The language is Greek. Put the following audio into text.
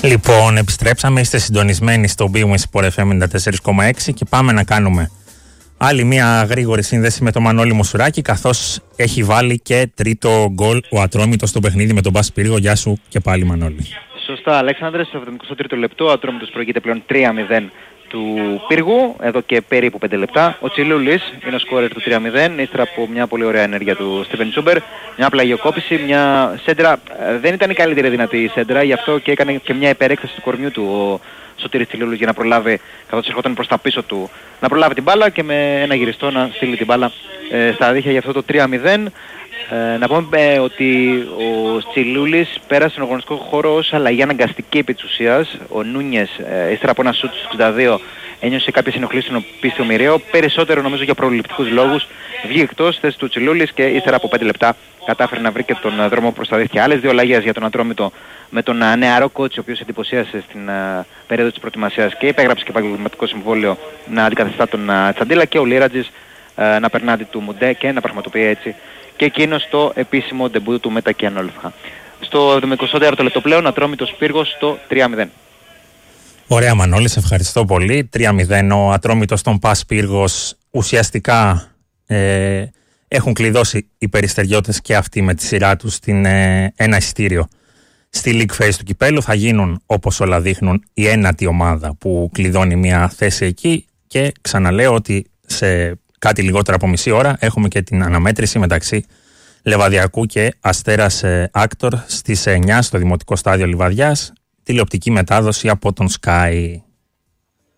Λοιπόν, επιστρέψαμε, είστε συντονισμένοι στο BWIN Sport FM 94,6 και πάμε να κάνουμε άλλη μια γρήγορη σύνδεση με τον Μανώλη Μοσουράκη, καθώς έχει βάλει και τρίτο γκολ ο Ατρόμητος στο παιχνίδι με τον Μπας Πύργο. Γεια σου και πάλι, Μανώλη. Σωστά, Αλέξανδρε, στο 73ο λεπτό ο Ατρόμητος προηγείται πλέον 3-0 του Πύργου, εδώ και περίπου 5 λεπτά. Ο Τσιλούλης είναι ο σκόρερ του 3-0, ύστερα από μια πολύ ωραία ενέργεια του Στίβεν Τσούμπερ, μια πλαγιοκόπηση, μια σέντρα, δεν ήταν η καλύτερη δυνατή σέντρα, γι' αυτό και έκανε και μια υπερέκταση του κορμιού του ο Σωτήρης Τσιλούλης για να προλάβει, καθώς ερχόταν προς τα πίσω του, να προλάβει την μπάλα και με ένα γυριστό να στείλει την μπάλα στα δίχτυα για αυτό το 3-0. Να πούμε ότι ο Τσιλούλης πέρασε στον αγωνιστικό χώρο ως αλλαγή αναγκαστική επί της ουσίας. Ο Νούνιες, ύστερα από ένα σούτ στους 62, ένιωσε κάποιες ενοχλήσεις στον πίστιο μοιραίο. Περισσότερο νομίζω για προληπτικούς λόγους. Βγήκε εκτός θέση του Τσιλούλης και ύστερα από 5 λεπτά κατάφερε να βρει και τον δρόμο προς τα δίχτυα. Άλλες δύο αλλαγές για τον Ατρόμητο με τον νεαρό κότσι, ο οποίος εντυπωσίασε στην περίοδο της προετοιμασίας και υπέγραψε και επαγγελματικό συμβόλαιο να αντικαθιστά τον Τσαντίλα, και ο Λίρατζης να περνά αντί του Μουντέ και να πραγματοποιεί έτσι και εκείνος το επίσημο ντεμπούτο του με τα Κιανόλφχα. Στο 24ο λεπτό πλέον, Ατρόμητος Πύργος στο 3-0. Ωραία, Μανώλη, σε ευχαριστώ πολύ. 3-0 ο Ατρόμητος των Πας Πύργος. Ουσιαστικά έχουν κλειδώσει οι περιστεριώτες και αυτοί με τη σειρά τους ένα εισιτήριο στη League Phase του Κυπέλλου. Θα γίνουν, όπως όλα δείχνουν, η ένατη ομάδα που κλειδώνει μια θέση εκεί, και ξαναλέω ότι σε κάτι λιγότερο από μισή ώρα έχουμε και την αναμέτρηση μεταξύ Λεβαδιακού και Αστέρας Άκτορ στις 9 στο Δημοτικό Στάδιο Λιβαδιάς, τηλεοπτική μετάδοση από τον Sky.